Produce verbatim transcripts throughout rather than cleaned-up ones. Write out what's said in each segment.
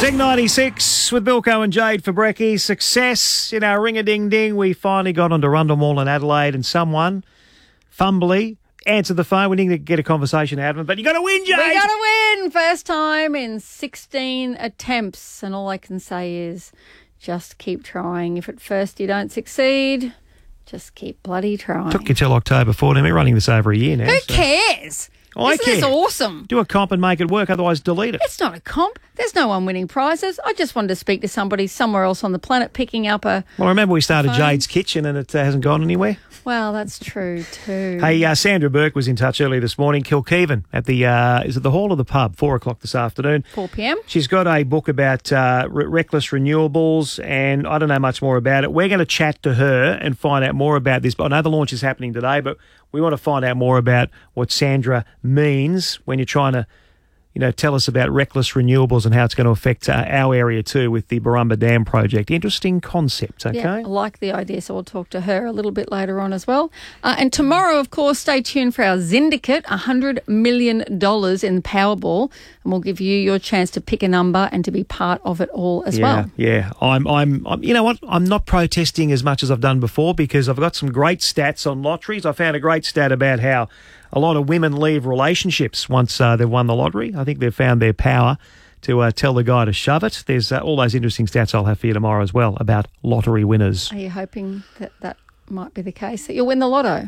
Zing ninety-six with Bilko and Jade for brekkie. Success in our ring-a-ding-ding. We finally got onto Rundle Mall in Adelaide and someone, fumbly, answered the phone. We didn't get a conversation out of him, but you got to win, Jade. We got to win. First time in sixteen attempts. And all I can say is just keep trying. If at first you don't succeed, just keep bloody trying. Took you till October fourteenth. We're running this over a year now. Who so. cares? I Isn't care. this awesome? Do a comp and make it work, otherwise delete it. It's not a comp. There's no one winning prizes. I just wanted to speak to somebody somewhere else on the planet picking up a... Well, remember we started phone. Jade's Kitchen and it uh, hasn't gone anywhere? Well, that's true too. Hey, uh, Sandra Burke was in touch earlier this morning. Kilkeven at the, uh, is it the Hall or the pub? Four o'clock this afternoon. four p.m. She's got a book about uh, re- reckless renewables and I don't know much more about it. We're going to chat to her and find out more about this. But I know the launch is happening today, but we want to find out more about what Sandra means when you're trying to, you know, tell us about reckless renewables and how it's going to affect uh, our area too with the Barumba Dam project. Interesting concept, okay? Yeah, I like the idea, so we'll talk to her a little bit later on as well. Uh, and tomorrow, of course, stay tuned for our Syndicate, one hundred million dollars in Powerball, and we'll give you your chance to pick a number and to be part of it all as yeah, well. Yeah, I'm, I'm, I'm, you know what? I'm not protesting as much as I've done before because I've got some great stats on lotteries. I found a great stat about how a lot of women leave relationships once uh, they've won the lottery. I think they've found their power to uh, tell the guy to shove it. There's uh, all those interesting stats I'll have for you tomorrow as well about lottery winners. Are you hoping that that might be the case, that you'll win the lotto?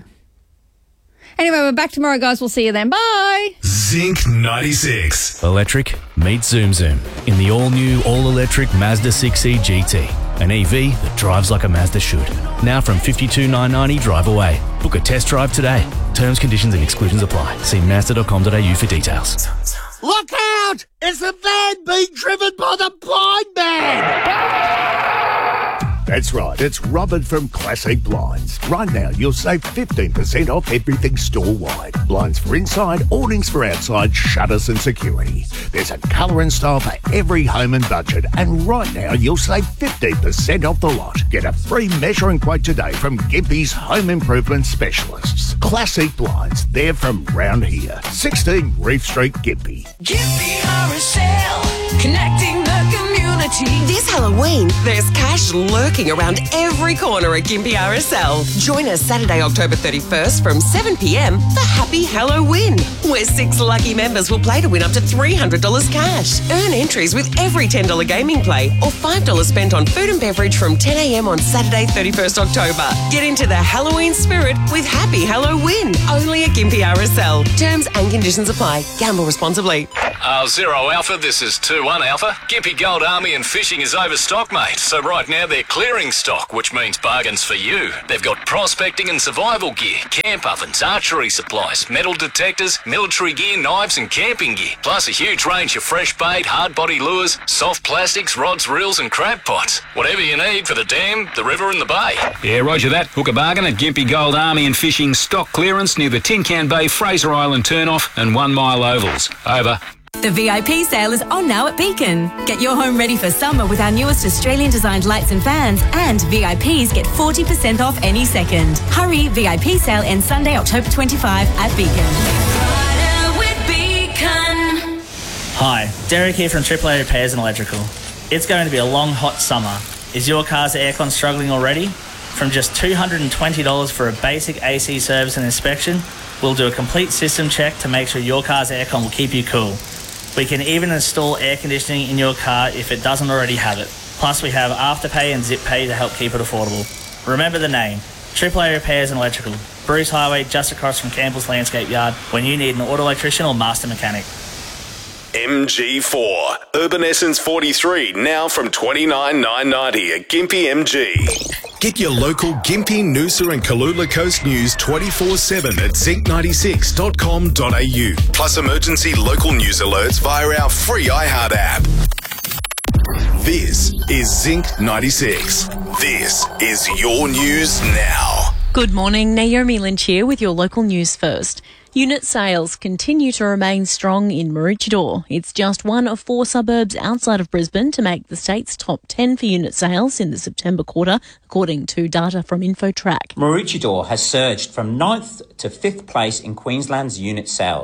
Anyway, we're back tomorrow, guys. We'll see you then. Bye. Zinc ninety-six. Electric meets Zoom Zoom in the all-new, all-electric Mazda six E G T. An E V that drives like a Mazda should. Now from fifty-two thousand nine hundred ninety drive away. Book a test drive today. Terms, conditions and exclusions apply. See mazda dot com dot a u for details. Look out! It's a van being driven by the blind man! That's right, it's Robert from Classic Blinds. Right now, you'll save fifteen percent off everything store-wide. Blinds for inside, awnings for outside, shutters and security. There's a colour and style for every home and budget. And right now, you'll save fifteen percent off the lot. Get a free measuring quote today from Gympie's Home Improvement Specialists. Classic Blinds, they're from round here. sixteen Reef Street, Gympie. Gympie R S L, connecting the community. This Halloween, there's cash lurking around every corner at Gympie R S L. Join us Saturday, October thirty-first from seven p.m. for Happy Halloween, where six lucky members will play to win up to three hundred dollars cash. Earn entries with every ten dollars gaming play or five dollars spent on food and beverage from ten a.m. on Saturday, thirty-first October. Get into the Halloween spirit with Happy Halloween, only at Gympie R S L. Terms and conditions apply. Gamble responsibly. Uh, Zero Alpha, this is two one Alpha. Gympie Gold Army and Fishing is overstocked, mate. So right now they're clearing stock, which means bargains for you. They've got prospecting and survival gear, camp ovens, archery supplies, metal detectors, military gear, knives and camping gear. Plus a huge range of fresh bait, hard body lures, soft plastics, rods, reels and crab pots. Whatever you need for the dam, the river and the bay. Yeah, roger that. Hook a bargain at Gympie Gold Army and Fishing stock clearance near the Tin Can Bay, Fraser Island turnoff and One Mile Ovals. Over. The V I P sale is on now at Beacon. Get your home ready for summer with our newest Australian-designed lights and fans, and V I Ps get forty percent off any second. Hurry, V I P sale ends Sunday, October twenty-fifth at Beacon. With Beacon. Hi, Derek here from Triple A Repairs and Electrical. It's going to be a long, hot summer. Is your car's aircon struggling already? From just two hundred twenty dollars for a basic A C service and inspection, we'll do a complete system check to make sure your car's aircon will keep you cool. We can even install air conditioning in your car if it doesn't already have it. Plus, we have Afterpay and Zip Pay to help keep it affordable. Remember the name, Triple A Repairs and Electrical, Bruce Highway just across from Campbell's Landscape Yard when you need an auto electrician or master mechanic. M G four. Urban Essence forty-three, now from twenty-nine thousand nine hundred ninety at Gympie M G. Get your local Gympie, Noosa and Kalula Coast news twenty-four seven at zinc ninety-six dot com dot a u. Plus emergency local news alerts via our free iHeart app. This is Zinc ninety-six. This is your news now. Good morning, Naomi Lynch here with your local news first. Unit sales continue to remain strong in Maroochydore. It's just one of four suburbs outside of Brisbane to make the state's top ten for unit sales in the September quarter, according to data from InfoTrack. Maroochydore has surged from ninth to fifth place in Queensland's unit sales.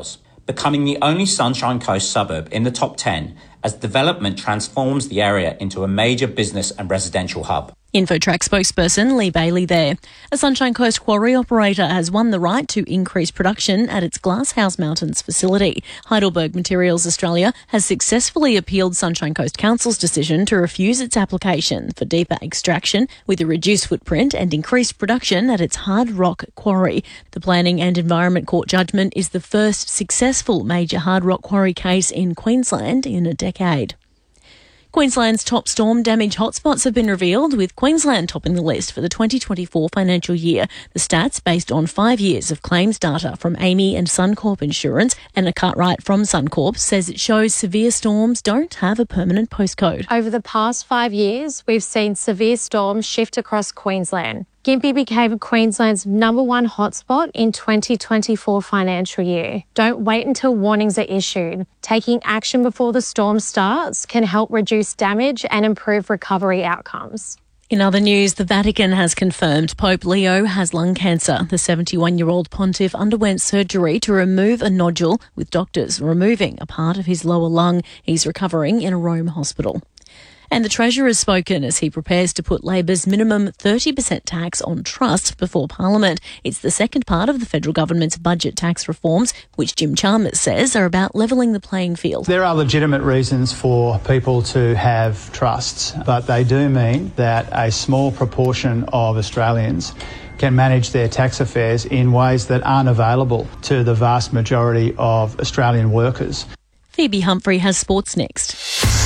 becoming the only Sunshine Coast suburb in the top ten as development transforms the area into a major business and residential hub. Infotrack spokesperson Lee Bailey there. A Sunshine Coast quarry operator has won the right to increase production at its Glasshouse Mountains facility. Heidelberg Materials Australia has successfully appealed Sunshine Coast Council's decision to refuse its application for deeper extraction with a reduced footprint and increased production at its Hard Rock quarry. The Planning and Environment Court judgment is the first successful major hard rock quarry case in Queensland in a decade. Queensland's top storm damage hotspots have been revealed, with Queensland topping the list for the twenty twenty-four financial year. The stats based on five years of claims data from A M I and Suncorp Insurance. Anna Cartwright from Suncorp says it shows severe storms don't have a permanent postcode. Over the past five years, we've seen severe storms shift across Queensland. Gympie became Queensland's number one hotspot in twenty twenty-four financial year. Don't wait until warnings are issued. Taking action before the storm starts can help reduce damage and improve recovery outcomes. In other news, the Vatican has confirmed Pope Leo has lung cancer. The seventy-one-year-old pontiff underwent surgery to remove a nodule, with doctors removing a part of his lower lung. He's recovering in a Rome hospital. And the Treasurer has spoken as he prepares to put Labor's minimum thirty percent tax on trust before Parliament. It's the second part of the federal government's budget tax reforms, which Jim Chalmers says are about levelling the playing field. There are legitimate reasons for people to have trusts, but they do mean that a small proportion of Australians can manage their tax affairs in ways that aren't available to the vast majority of Australian workers. Phoebe Humphrey has sports next.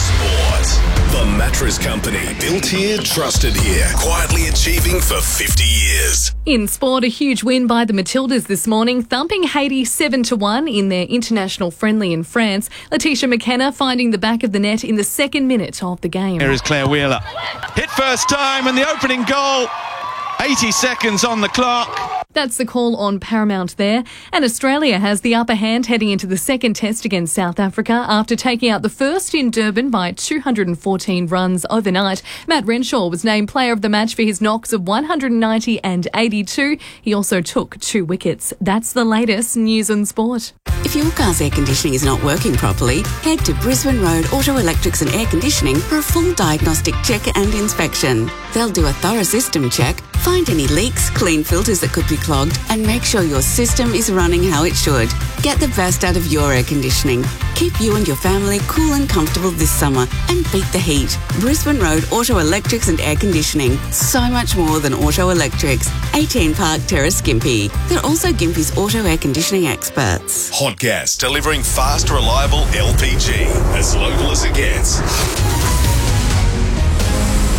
The Mattress Company, built here, trusted here, quietly achieving for fifty years. In sport, a huge win by the Matildas this morning, thumping Haiti seven to one in their international friendly in France. Letitia McKenna finding the back of the net in the second minute of the game. Here is Claire Wheeler. Hit first time and the opening goal. eighty seconds on the clock. That's the call on Paramount there. And Australia has the upper hand heading into the second test against South Africa after taking out the first in Durban by two hundred fourteen runs overnight. Matt Renshaw was named player of the match for his knocks of one hundred ninety and eighty-two. He also took two wickets. That's the latest news and sport. If your car's air conditioning is not working properly, head to Brisbane Road Auto Electrics and Air Conditioning for a full diagnostic check and inspection. They'll do a thorough system check, find any leaks, clean filters that could be clogged, and make sure your system is running how it should. Get the best out of your air conditioning. Keep you and your family cool and comfortable this summer and beat the heat. Brisbane Road Auto Electrics and Air Conditioning. So much more than auto electrics. eighteen Park Terrace, Gympie. They're also Gympie's auto air conditioning experts. Hot gas, delivering fast, reliable L P G. As local as it gets.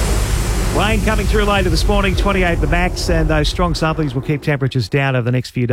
Rain coming through later this morning, twenty-eight the max, and those strong samplings will keep temperatures down over the next few days.